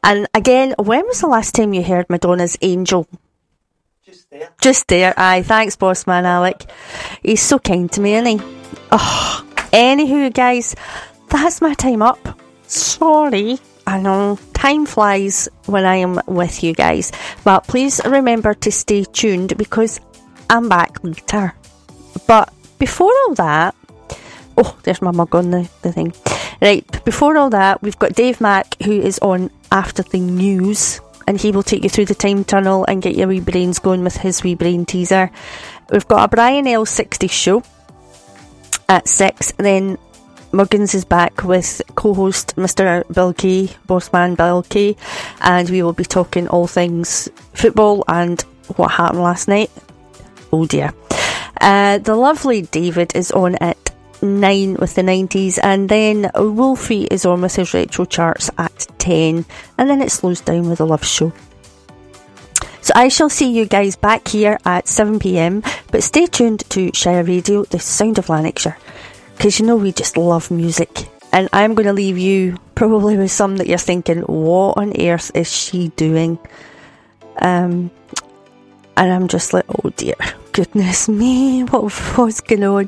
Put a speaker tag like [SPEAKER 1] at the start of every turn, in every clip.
[SPEAKER 1] And again, when was the last time you heard Madonna's Angel? Just there. Aye, thanks, boss man Alec. He's so kind to me, isn't he? Oh, anywho, guys, that's my time up. Sorry. I know, time flies when I am with you guys. But please remember to stay tuned because I'm back later. But before all that... Oh, there's my mug on the thing. Right, before all that, we've got Dave Mack, who is on After the News. And he will take you through the time tunnel and get your wee brains going with his wee brain teaser. We've got a Brian L60 show at 6. Then Muggins is back with co-host Mr. Bill Kay, Bossman Bill Kay. And we will be talking all things football and what happened last night. Oh dear. The lovely David is on at 9 with the 90s, and then Wolfie is on with his retro charts at 10, and then it slows down with the Love Show. So I shall see you guys back here at 7pm, but stay tuned to Shire Radio, the sound of Lanarkshire, because you know we just love music. And I'm going to leave you probably with some that you're thinking, what on earth is she doing? And I'm just like, oh dear, goodness me, what's going on?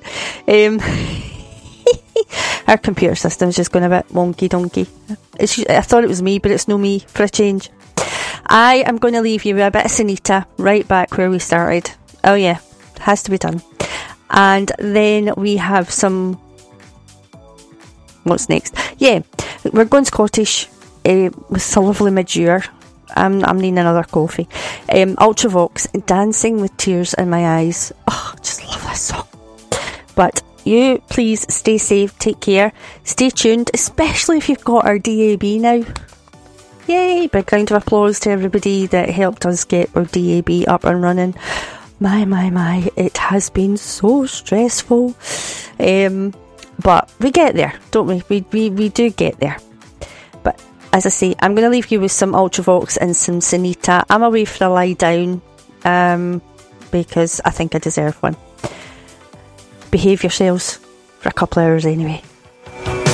[SPEAKER 1] Our computer system's just going a bit wonky donkey. I thought it was me, but it's no me for a change. I am going to leave you with a bit of Sunita right back where we started. Oh yeah, it has to be done. And then we have some... What's next? Yeah, we're going Scottish with the lovely Mid-Year. I'm needing another coffee. Ultravox, Dancing with Tears in My Eyes. Oh, just love this song. But you please stay safe, take care, stay tuned, especially if you've got our DAB now. Yay! Big round of applause to everybody that helped us get our DAB up and running. My, it has been so stressful. But we get there, don't we? We do get there. But as I say, I'm going to leave you with some Ultravox and some Sunita. I'm away for a lie down because I think I deserve one. Behave yourselves for a couple of hours anyway.